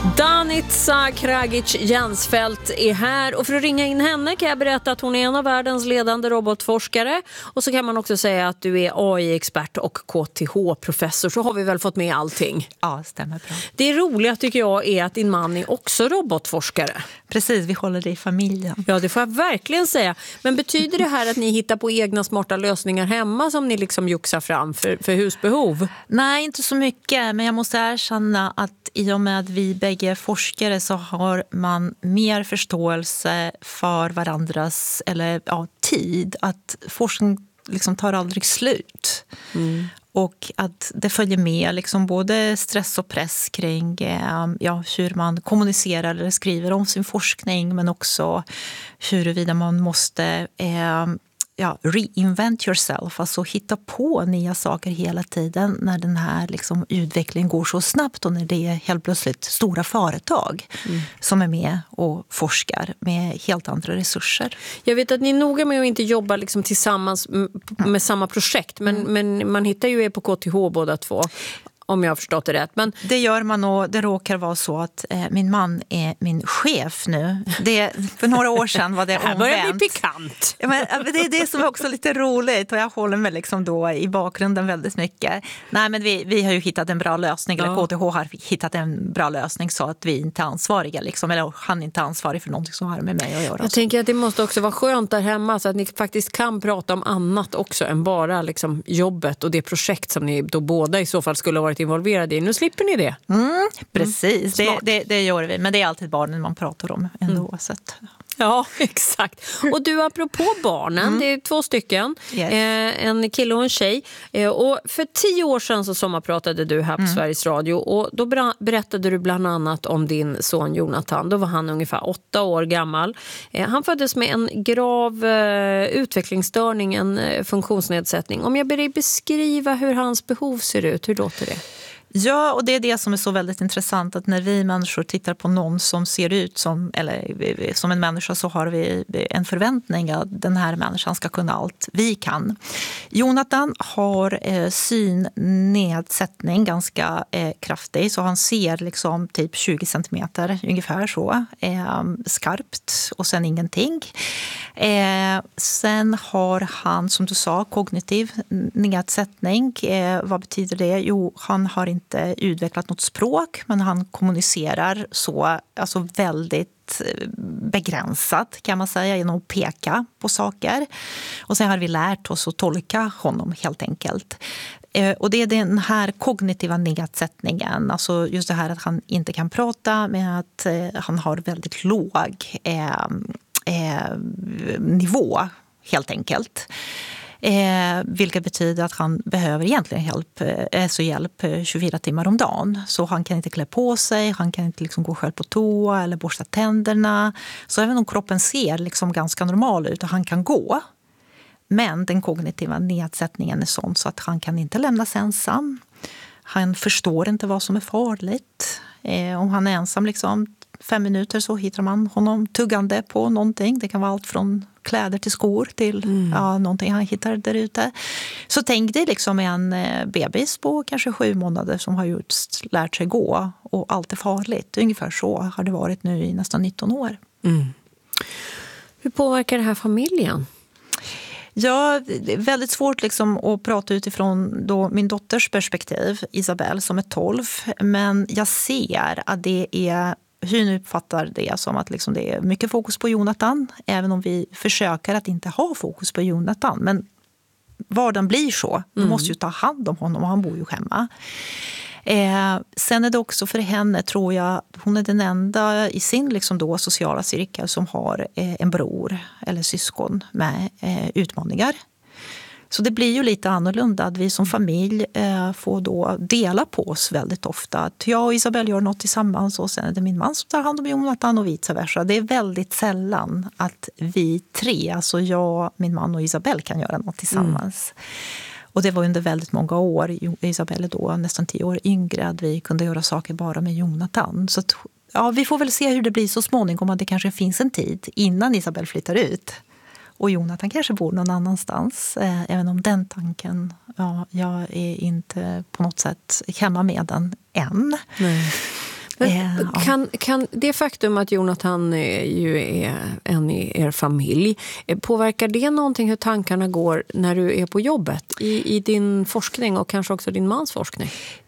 Danica Kragic-Jansfelt är här, och för att ringa in henne kan jag berätta att hon är en av världens ledande robotforskare, och så kan man också säga att du är AI-expert och KTH-professor, så har vi väl fått med allting. Ja, stämmer bra. Det roliga tycker jag är att din man är också robotforskare. Precis, vi håller det i familjen. Ja, det får jag verkligen säga. Men betyder det här att ni hittar på egna smarta lösningar hemma som ni liksom juxar fram för husbehov? Nej, inte så mycket, men jag måste erkänna att i och med att vi bägge är forskare så har man mer förståelse för varandras tid. Att forskning liksom tar aldrig slut. Mm. Och att det följer med liksom både stress och press kring hur man kommunicerar eller skriver om sin forskning, men också huruvida man måste reinvent yourself, alltså hitta på nya saker hela tiden när den här liksom utvecklingen går så snabbt och när det är helt plötsligt stora företag som är med och forskar med helt andra resurser. Jag vet att ni är noga med att inte jobba liksom tillsammans med samma projekt, men man hittar ju er på KTH båda två. Om jag har förstått det rätt. Men det gör man, och det råkar vara så att min man är min chef nu. För några år sedan var det omvänt. Det här börjar bli pikant. Men det är det som är också lite roligt, och jag håller mig liksom då i bakgrunden väldigt mycket. Nej, men vi har ju hittat en bra lösning, eller KTH har hittat en bra lösning så att vi inte är ansvariga. Liksom, eller han är inte ansvarig för någonting som har med mig att göra. Jag tänker att det måste också vara skönt där hemma så att ni faktiskt kan prata om annat också än bara liksom jobbet och det projekt som ni då båda i så fall skulle ha varit involverade i. Nu slipper ni det. Precis, det gör vi. Men det är alltid barnen man pratar om ändå. Så att, ja, exakt. Och du, apropå barnen, det är 2 stycken. Yes. En kille och en tjej. Och för 10 år sedan så sommarpratade du här på Sveriges Radio. Och då berättade du bland annat om din son Jonathan. Då var han ungefär 8 år gammal. Han föddes med en grav utvecklingsstörning, en funktionsnedsättning. Om jag ber dig beskriva hur hans behov ser ut, hur låter det? Ja, och det är det som är så väldigt intressant, att när vi människor tittar på någon som ser ut som en människa, så har vi en förväntning att den här människan ska kunna allt vi kan. Jonathan har synnedsättning ganska kraftig, så han ser liksom typ 20 centimeter ungefär så skarpt, och sen ingenting. Sen har han, som du sa, kognitiv nedsättning. Vad betyder det? Jo, han har inte utvecklat något språk, men han kommunicerar så, alltså väldigt begränsat kan man säga, genom att peka på saker. Och sen har vi lärt oss att tolka honom helt enkelt. Och det är den här kognitiva nedsättningen, alltså just det här att han inte kan prata, med att han har väldigt låg nivå helt enkelt. Vilket betyder att han behöver egentligen hjälp 24 timmar om dagen. Så han kan inte klä på sig, han kan inte liksom gå själv på toa eller borsta tänderna. Så även om kroppen ser liksom ganska normal ut och han kan gå, men den kognitiva nedsättningen är sån så att han kan inte lämnas ensam. Han förstår inte vad som är farligt. Om han är ensam liksom 5 minuter så hittar man honom tuggande på någonting. Det kan vara allt från kläder till skor till någonting han hittar där ute. Så tänk dig liksom en bebis på kanske 7 månader som har lärt sig gå, och allt är farligt. Ungefär så har det varit nu i nästan 19 år. Hur påverkar det här familjen? Ja, det är väldigt svårt liksom att prata utifrån då min dotters perspektiv, Isabelle, som är 12. Men jag ser att det är, hur nu uppfattar det som att liksom det är mycket fokus på Jonathan, även om vi försöker att inte ha fokus på Jonathan. Men vardagen blir så. Du måste ju ta hand om honom, och han bor ju hemma. Sen är det också för henne, tror jag, hon är den enda i sin liksom då sociala cirkel som har en bror eller syskon med utmaningar. Så det blir ju lite annorlunda att vi som familj får då dela på oss väldigt ofta. Att jag och Isabelle gör något tillsammans, och sen är det min man som tar hand om Jonathan och vice versa. Det är väldigt sällan att vi 3, alltså jag, min man och Isabelle, kan göra något tillsammans. Och det var under väldigt många år, Isabelle då nästan 10 år yngre, att vi kunde göra saker bara med Jonathan. Så att, vi får väl se hur det blir så småningom, att det kanske finns en tid innan Isabelle flyttar ut. Och Jonathan kanske bor någon annanstans, även om den tanken, jag är inte på något sätt hemma med den än. Nej. Kan det faktum att Jonathan ju är en i er familj, påverkar det någonting hur tankarna går när du är på jobbet i din forskning och kanske också din mans forskning?